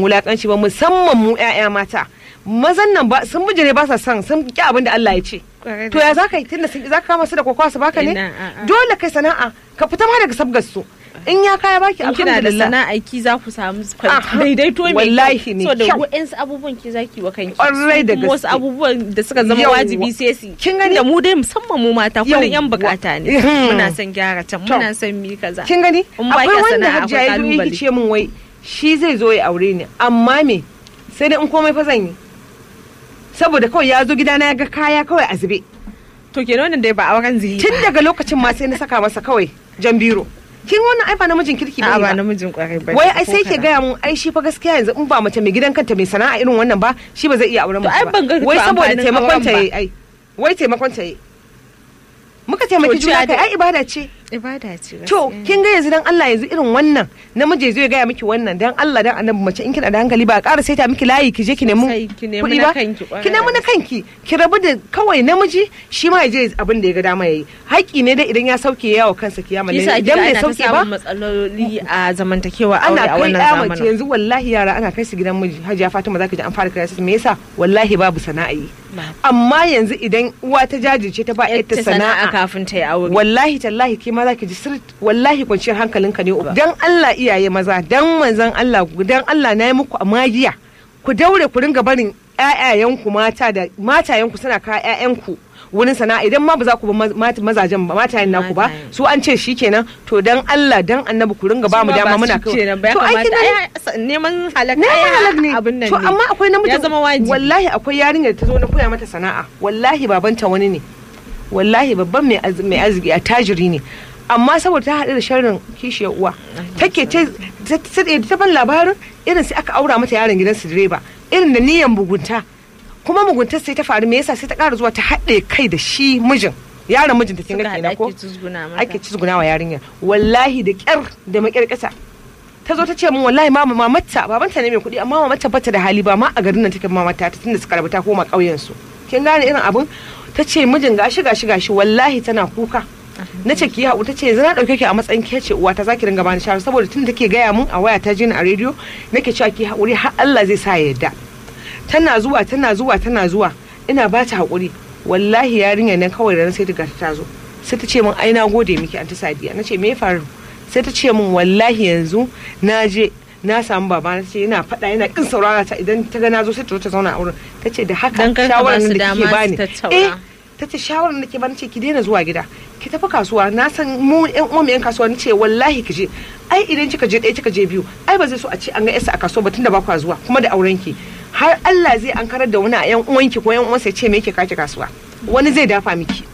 wulakanci ba, musamman mu 'ya'ya mata. Mazan nan ba sun bijire ba sa son sun ki abin da Allah ya ce. To ya za ka yi tunda za ka kama su da kwakwa su baka ne? Dole kai sana'a ka fita ma daga sabgar su. In ya kaya baki alhamdulillah. Kina da sana'a ki za ku samu daidaito mai wallahi ne. So da wa'ansu abubuwan ki zaki wa kanki. Ƙwarai da gaske. Wasu abubuwan da suka zama wajibi sai su. Kin gani? Da mu dai musamman mu mata kullun yan bukata ne. Muna son gyara can, muna son mi kaza. Kin gani? Akwai wanda Hajja ya zo yake ce min wai shi zai zo ya aure ni, amma me sai dai in komai fa zan yi. Saboda kawai ya zo gidana ya ga kaya kawai a zube. To kenan wannan dai ba auren zai yi. Tun daga lokacin ma sai na saka masa kawai jan biro. Kin wannan ai ba namijin kirki ba. Ba namijin kwarai ba. Wai ai sai ke gaya mun ai shi fa gaskiya yanzu in ba mace mai gidan kanta mai sana'a irin wannan ba shi ba zai iya auren mace ba. Wai saboda taimakon ta yayi ai. Wai taimakon ta yayi. Muka taimaki juna kai ai ibada ce. Ibada ce. To kin ga yanzu dan Allah yanzu irin wannan namiji zai gaya miki wannan dan Allah dan annabi mace in kina da hankali ba ƙara saita miki layi ki je ki nemi kuɗi ba. Ki nemi na kanki ki rabu da kawai namiji shi ma ya je abin da ya ga dama yayi. Haƙi ne dai idan ya sauke yawo kansa kiyama ne idan bai sauke ba matsaloli a zamantakewa aure a wannan zamanin. Ana kai yanzu wallahi yara ana kai su gidan miji. Hajiya Fatima zaki ji an fara kai su me yasa wallahi babu sana'a yi. Amma yanzu idan uwa ta jajirce ta ba ita sana'a kafin ta yi aure wallahi tallahi ke ma zaki ji sirri wallahi kwanciyar hankalinka ne dan Allah iyaye maza dan manzon Allah dan Allah na yi muku magiya ku daure ku ringa barin ƴaƴayenku mata da matayenku suna ka ƴaƴanku wurin sana'a idan ma ba za ku ba mazajen ba matayen naku ba su an ce shikenan to dan Allah dan annabi ku ringa ba mu dama muna kai to ai neman halak ne abin nan to amma akwai namiji ya zama wajibi wallahi akwai yarinyar ta zo na koya mata sana'a wallahi babanta wani ne wallahi babban mai arziki a tajiri ne amma saboda ta haɗu da sharrin kishiyar uwa take ta ban labarin irin sai aka aura mata yaron gidansu direba irin da niyan mugunta kuma mugunta sai ta faru me yasa sai ta ƙara zuwa ta haɗe kai da shi mijin yaron mijin ta kinga kenan ko ake cizguna wa yarinya wallahi da ƙyar da maƙirƙata ta zo ta ce min wallahi mamata babanta ne mai kuɗi amma mamata bata da hali ba ma a garin nan take mamata ta tunda suka rabu ta koma ƙauyen su kin gane irin abun ta ce mijin gashi wallahi tana kuka na ce ki haƙu ta ce yanzu na ɗauke ki a matsayin ke ce uwa ta zaki ringa bani shawara saboda tun take gaya mun a waya ta ji ni a rediyo nake cewa ki haƙuri har Allah zai sa ya yarda tana zuwa ina ba ta haƙuri wallahi yarinya nan kawai da sai ta zo sai ta ce min ai na gode miki anti Sadiya na ce me ya faru sai ta ce min wallahi yanzu na je na samu baba na ce yana faɗa yana kin saurara ta idan ta ga na zo sai ta zauna a wurin ta ce da haka shawarar da kike bani ta ce shawarar da ke bani ce ki daina zuwa gida ki tafi kasuwa na san mu yan uwan yan kasuwa ni ce wallahi ki je ai idan kika je ɗaya kika je biyu ai ba zai so a ce an ga yasa a kasuwa ba tunda ba kwa zuwa kuma da auren ki har Allah zai ankarar da wani a yan uwanki ko yan uwansa ya ce me yake kaki kasuwa wani zai dafa miki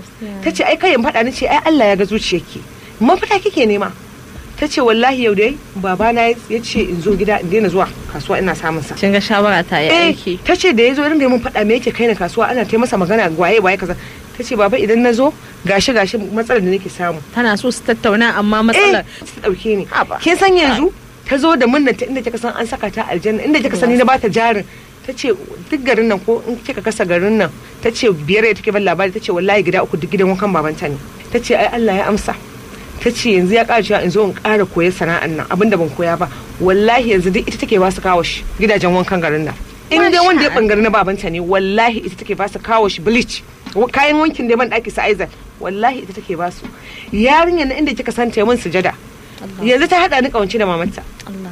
ta ce ai kai in faɗa ni ce ai Allah ya ga zuciyarki mafita kike nema ta ce wallahi yau dai babana ya ce in zo gida in daina zuwa kasuwa ina samun sa kin ga shawara ta yi aiki ta ce da yazo irin da mun faɗa me yake kai na kasuwa ana ta masa magana waye kaza ta ce baba idan na zo gashi matsalar da nake samu tana so su tattauna amma matsalar su dauke ni kin san yanzu ta zo da munnan ta inda kika san an saka ta aljanna inda kika san ni na bata jarin ta ce duk garin nan ko in kika kasa garin nan ta ce biyar ya take ban labari ta ce wallahi gida uku duk gidan wankan babanta ne ta ce ai Allah ya amsa ta ce yanzu ya ƙara cewa in zo in ƙara koyar sana'an nan abinda ban koya ba wallahi yanzu duk ita take ba su kawo shi gidajen wankan garin nan in dai wanda ya bangare na babanta ne wallahi ita take ba su kawo shi bleach kayan wankin da ban daki sa aizan wallahi ita take ba su yarinya na inda kika san ta mun sujada yanzu ta hada ni kawance da mamanta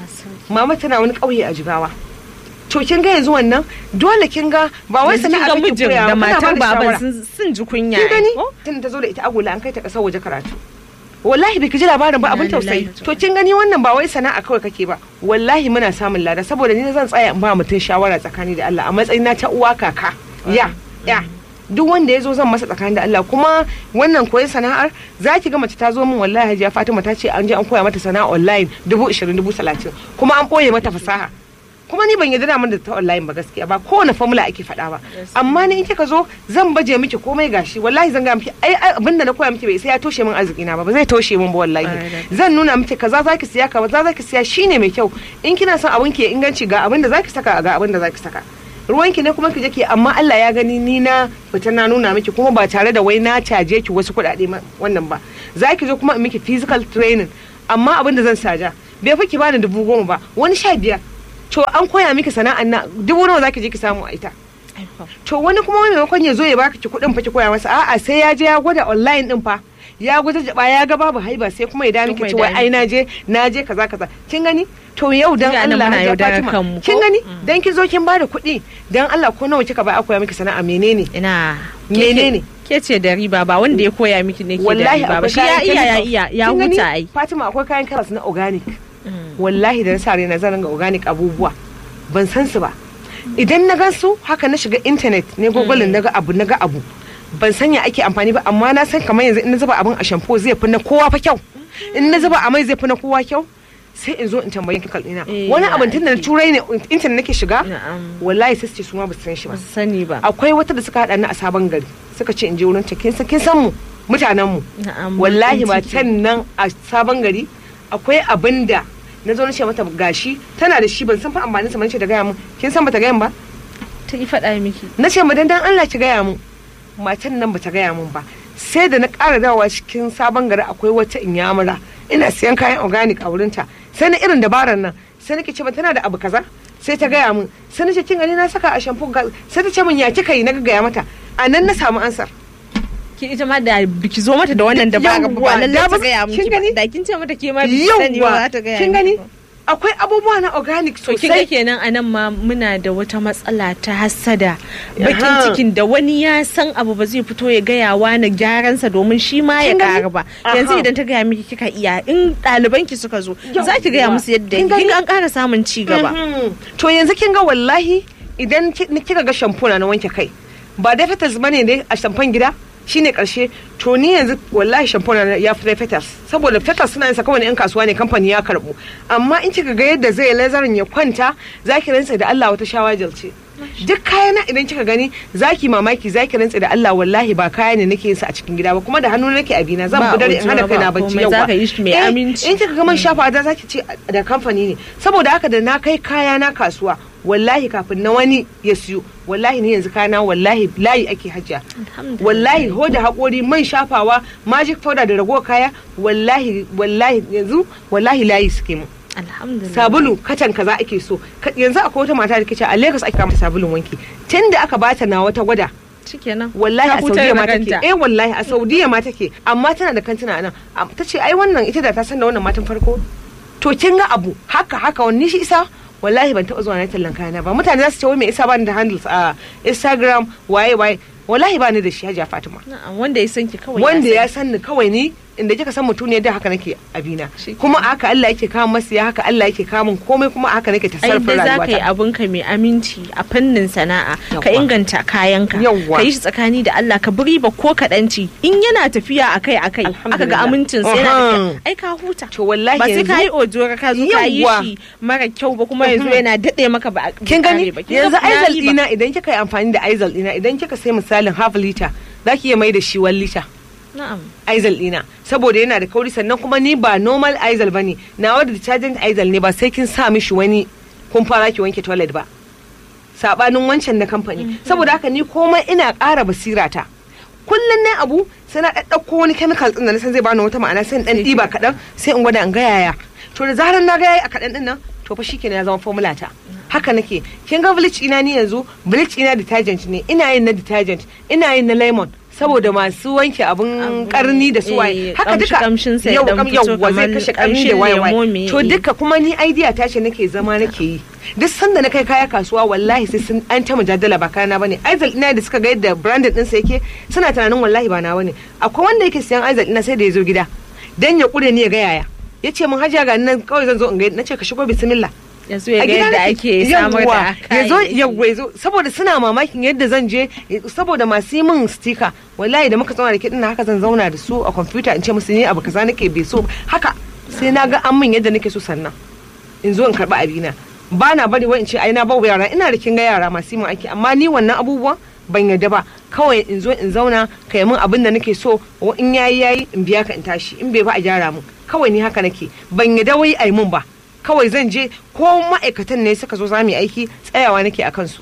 mama tana wani kauye a Jigawa to kin ga yanzu wannan dole kin ga ba wai sana'a kake koya da matar baban sun ji kunya kin gani tun ta zo da ita agola an kai ta kasar waje karatu wallahi bai ji labarin ba abin tausayi to kin gani wannan ba wai sana'a kawai kake ba wallahi muna samun lada saboda ni zan tsaya in ba mutum shawara tsakani da Allah a matsayin na ta uwa kaka ya duk wanda ya zo zan masa tsakanin da Allah kuma wannan koyon sana'ar za ki ga mace ta zo min wallahi Hajiya Fatima ta ce an je an koya mata sana'a online 20,000 30,000 kuma an boye mata fasaha kuma ni ban yarda min da ta online ba gaskiya ba kowane formula ake faɗa ba amma ni in kika zo zan baje miki komai gashi wallahi zan ga miki ai abinda na koya miki bai sai ya toshe min arziki na ba zai toshe min ba wallahi zan nuna miki kaza zaki siya kaza zaki siya shine mai kyau in kina son abin ki ya inganci ga abinda zaki saka ga abinda zaki saka ruwanki ne kuma ki je ki amma Allah ya gani ni na fita na nuna miki kuma ba tare da wai na caje ki wasu kuɗaɗe wannan ba zaki zo kuma in miki physical training amma abinda zan saja bai fi ki bani 10,000 ba wani 15 to an koya miki sana'an nan 1000 zaki je ki samu a ita. To wani kuma wani maimakon ya zo ya baka ki kuɗin fa ki koya masa, a'a sai ya je ya gwada online din fa, ya gwada jaba ya ga babu haiba, sai kuma ya da miki cewa ai na je kaza kaza. Kin gani? To yau dan Allah ya Fatima, kin gani? Dan ki zo kin bada kuɗi dan Allah ko nawa kika ba a koya miki sana'a menene? Menene? Ke ce da riba ba wanda ya koya miki ne ke da riba ba. Shi ya huta ai. Fatima akwai kayan karas na organic. Wallahi da na sa na zan ga organic abubuwa ban san su ba. Idan na gan su haka na shiga internet ne google na ga abu ban sanya ake amfani ba, amma na san kamar yanzu in na zuba abin a shampoo zai fi na kowa fa kyau, in na zuba a mai zai fi na kowa kyau, sai in zo in tambayi kikal ɗina wani abin tun da na turai ne internet nake shiga wallahi sai su ce su ma ba su san shi ba. Sani ba. Akwai wata da suka haɗa ni a Sabon Gari suka ce in je wurin ta, kin san mu mutanen mu wallahi matan nan a Sabon Gari akwai abin da na zo na ce mata gashi tana da shi ban san fa amfanin sa, ce da gaya mun, kin san bata gaya mun ba? Ta yi faɗa miki. Na ce dan Allah ki gaya mun. Matan nan bata gaya mun ba, sai da na ƙara dawowa cikin Sabon Gari akwai wata inyamura ina siyan kayan organic a wurinta, sai na irin dabarar nan sai nake ce tana da abu kaza, sai ta gaya mun, sai na ce kin gani na saka a shampoo, sai ta ce min ya kika yi, na gaya mata a nan na samu ansar. Ki ita ma da biki zo mata da wannan dabarar ba lalle ta gaya miki da kin ce mata ke ma biki sani ba ta gaya. Kin gani akwai abubuwa na organic sosai. To kin kenan anan ma muna da wata matsala ta hassada, bakin cikin da wani ya san abu ba zai fito ya gaya wa na gyaran sa domin shi ma ya ƙara ba. Yanzu idan ta gaya miki kika iya, in ɗaliban ki suka zo za ki gaya musu yadda kin an ƙara samun ci gaba. To yanzu kin ga wallahi idan kika ga shampoo na wanke kai ba da fetas bane ne a shampan gida shine karshe, to ni yanzu wallahi shampoo na ya fi fetas, saboda fetas suna yin sa kawai yan kasuwa ne kamfani ya karbu, amma in kika ga yadda zai lazarin ya kwanta zaki rantsa da Allah wata shawajal ce. Duk kayana idan kika gani zaki mamaki, zaki rantsa da Allah wallahi ba kaya ne nake yin sa a cikin gida ba, kuma da hannu nake abina zan budar in hana kaina bacci yawa. In kika ga man shafa da zaki ce da kamfani ne, saboda haka da na kai kaya na kasuwa wallahi kafin na wani ya siyo wallahi ni yanzu kana wallahi layi ake hajiya, wallahi hoda haƙori man shafawa magic powder da rago kaya wallahi yanzu wallahi layi suke mu. Sabulu katan kaza ake so yanzu akwai wata mata da kace a Lagos ake kama sabulun wanki, tunda aka bata na wata gwada shikenan wallahi a Saudiya ma take wallahi a Saudiya ma take, amma tana da kantuna nan tace ai wannan ita da ta san da wannan matan farko. To kin ga abu haka wani shi isa wallahi ban taɓa zuwa na tallan kayana ba. Mutane za su ce wai me isa bani da handles a Instagram waye wallahi bani da shi Hajiya Fatima. Wanda ya san ki kawai, wanda ya san ni kawai ni inda kika san mutum ne da haka nake abina, kuma haka Allah yake kawo masu ya haka Allah yake kawo min komai, kuma haka nake ta sarrafa rayuwata. Ai da zaka yi abunka mai aminci a fannin sana'a, ka inganta kayanka, ka yi shi tsakani da Allah, ka buri ba ko kadanci in yana tafiya akai aka ga amincin sai yana ai ka huta. To wallahi ba sai ka yi ojora ka zo ka yi shi mara kyau ba kuma yazo yana dade maka ba. Kin gani yanzu aizal dina idan kika yi amfani da aizal dina, idan kika sai misalin half liter zaki iya mai da shi 1 liter. Aizal dina saboda yana da kauri, sannan kuma ni ba normal aizal bane, nawa da detergent aizal ne, ba sai kin sa mishi wani kun fara ki wanke toilet ba, sabanin wancan na kamfani. Saboda haka ni komai ina ƙara basirata, kullun ne abu sai na ɗaɗɗauko wani chemical din da na san zai bani wata ma'ana, sai in dan ɗiba kaɗan sai in gwada in ga yaya. To da zaran na ga yayi a kaɗan din nan to fa shikenan ya zama formula ta. Haka nake, kin ga bleach ina ni yanzu, bleach ina detergent ne, ina yin na detergent, ina yin na lemon, saboda masu wanke abun karni da suwaye haka duka yau zai kashe kamshi da waye. To duka kuma ni idea ta ce nake zama nake yi, duk sanda na kai kaya kasuwa wallahi sai sun an ta mujadala ba kana bane. Aizal ina da suka ga yadda branded din sa yake suna tunanin wallahi ba na bane. Akwai wanda yake siyan aizal ina sai da ya zo gida dan ya kure ni ya ga yaya, yace mun hajiya ga nan kawai zan zo in ga, nace ka shigo bismillah. Yanzu ya ga yadda ake samar da yazo saboda suna mamakin yadda zan je, saboda masu yi min sticker wallahi da muka zauna da kiɗin haka zan zauna da su a kwamfuta in ce musu ni abu kaza nake bai so, haka sai na ga an min yadda nake so sannan in zo in karɓi abina. Ba na bari wai in ce ai na bawa yara, ina da kin ga yara masu yi min aiki, amma ni wannan abubuwan ban yadda ba, kawai in zo in zauna ka yi min abin da nake so, in yayi in biya ka in tashi, in bai ba a gyara min, kawai ni haka nake, ban yadda wai ai min ba, kawai zan je ko ma'aikatan ne suka zo za mu yi aiki tsayawa nake a kansu,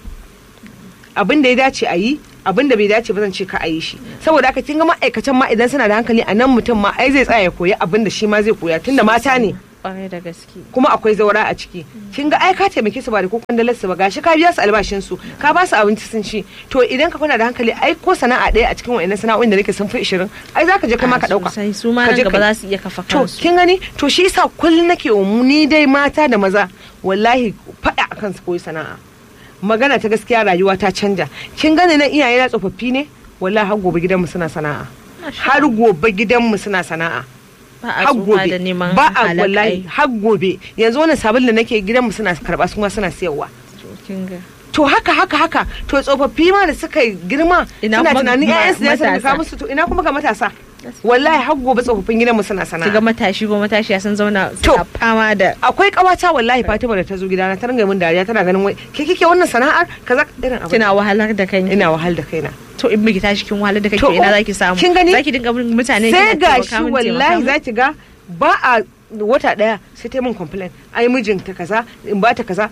abin da ya dace a yi, abin da bai dace ba zan ce ka a yi shi. Saboda haka kin ga ma'aikatan ma idan suna da hankali a nan mutum ma ai zai tsaya ya koyi abin da shi ma zai koya, tunda mata ne kwarai da gaske kuma akwai zaura a ciki kin ga ai ka taimake su ba da kokon dalar su ba gashi ka biya su albashin su ka ba su abinci sun ci to idan ka kwana da hankali ai ko sana'a ɗaya a cikin wayannan sana'o'in da nake sun fi 20 ai zaka je kai ma ka dauka sai su ma nan gaba za su iya kafa kansu to kin gani to shi yasa kullun nake ni dai mata da maza wallahi faɗa akan su koyi sana'a magana ta gaskiya rayuwa ta canja kin gani na iyaye na tsofaffi ne wallahi har gobe gidanmu suna sana'a har gobe gidanmu suna sana'a har gobe ba a wallahi har gobe yanzu wannan sabon da nake gidanmu suna karba su kuma suna siyarwa to haka to tsofaffi ma da suka girma suna tunanin ƴaƴansu ne su ka musu to ina kuma ga matasa wallahi har gobe tsofaffin gidanmu suna sana'a kiga matashi ko matashiya sun zauna suna fama da akwai kawata wallahi Fatima da ta zo gidana ta ringa min dariya tana ganin wai ke kike wannan sana'ar kaza irin abu kina wahalar da kai ina wahal da kaina to in miki tashi kin wahalar da kai ina zaki samu zaki dinga bin mutane sai gashi wallahi zaki ga ba a wata daya sai ta min complain ai mijinta kaza in ba ta kaza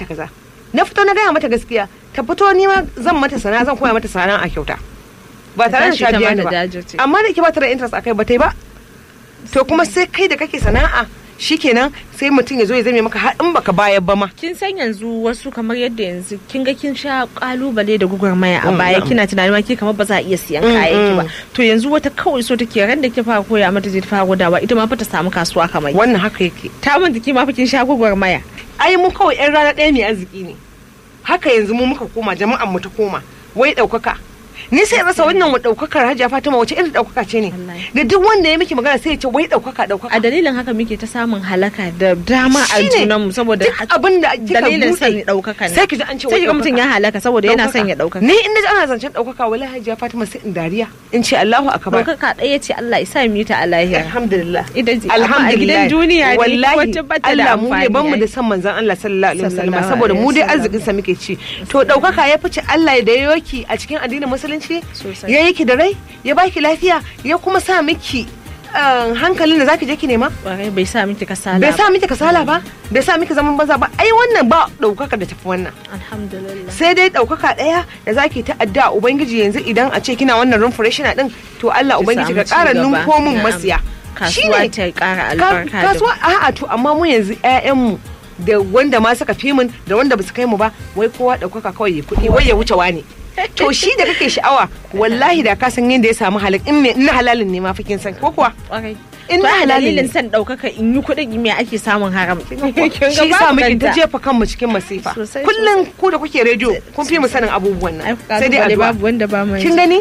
na fito na gaya mata gaskiya ta fito ni ma zan mata sana'a zan koya mata sana'a a kyauta ba tare da ta biya ni ba amma da ke ba ta da interest akai ba ta yi ba to kuma sai kai da kake sana'a shikenan sai mutum ya zo ya zame maka har in baka bayar ba ma kin san yanzu wasu kamar yadda yanzu kin ga kin sha kalubale da gugurmaya a baya kina tunanin ma ke kamar ba za a iya siyan kayayyaki ba to yanzu wata kawai so take ran da ke fara koya mata zai fara gudawa ita ma fa ta samu kasuwa kamar wannan haka yake ta mun ki ma fa kin sha gugurmaya ai mu kawai yan rana ɗaya mai arziki ne haka yanzu mu muka koma jama'an mu ta koma wai ɗaukaka ni sai rasa wannan daukakar Hajiya Fatima wace irin daukaka ce ne da duk wanda ya miki magana sai ya ce wai daukaka a dalilin haka muke ta samun halaka da dama a junanmu saboda abin da kika dalilin son daukaka ne sai kiji an ce sai ga mutum ya halaka saboda yana son ya daukaka ni in naji ana zancen daukaka wallahi Hajiya Fatima sai in dariya in ce Allahu akbar daukaka ɗaya ce Allah ya sa mu ta alahiya alhamdulillah alhamdulillah gidan duniya ne wata bata da Allah mu ne ban mu da san manzon Allah sallallahu alaihi wasallam saboda mu dai arzikin sa muke ci to daukaka ya fice Allah da ya yoki a cikin addinin musulunci ya yi ki da rai ya baki lafiya ya kuma sa miki hankalin da zaki je ki nema bai sa miki kasala ba bai sa miki zaman banza ba ai wannan ba daukaka da tafi wannan alhamdulillah sai dai daukaka daya da zaki ta addu'a ubangiji yanzu idan a ce kina wannan rumfureshina din to Allah ubangiji ka ƙara numko min masiya kasuwa ta ƙara albarka kasuwa a'a to amma mu yanzu ƴaƴanmu da wanda ma suka fi mun da wanda ba su kai mu ba wai kowa daukaka kawai ya kuɗi wai ya wuce wani to shi da kake sha'awa wallahi da ka san yadda ya samu halak in na halalin ne ma fakin san ko kuwa in na halalin san daukaka in yi kuɗin me ake samun haram shi yasa muke ta jefa kanmu cikin masifa kullum ku da kuke rediyo kun fi mu sanin abubuwan nan sai dai addu'a babu wanda ba mu kin gani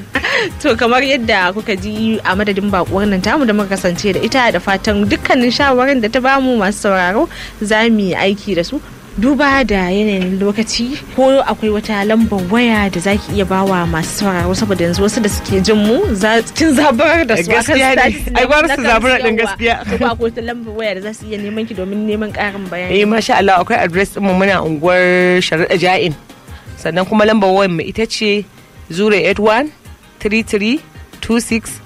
to kamar yadda kuka ji a madadin bakuwar nan tamu da muka kasance da ita da fatan dukkanin shawaran da ta bamu masu sauraro za mu yi aiki da su duba da yanayin lokaci ko akwai wata lambar waya da zaki iya bawa masu sauraro saboda yanzu wasu da suke jin mu kin zabar da su akan status ai gwara su zabar din gaskiya ko ba ko ta lambar waya da za su iya neman ki domin neman karin bayani masha Allah akwai address din mu muna unguwar Sharaɗa Ja'in sannan kuma lambar wayar mu ita ce 081 33 26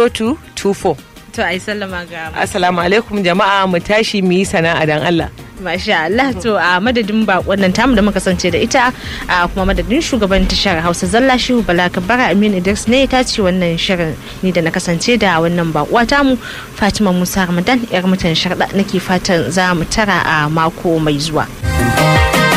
0224 to ai sallama ga assalamu alaikum jama'a mu tashi mu yi sana'a dan Allah Masha Allah to a madadin bakon nan tamu da muka kasance da ita a kuma madadin shugaban tashar Hausa Zalla Shehu Bala Kabara Aminu Idris ne ta ce wannan shirin ni da na kasance da wannan bakuwa tamu Fatima Musa Ramadan yar mutan Sharda nake fatan za mu tara a mako mai zuwa.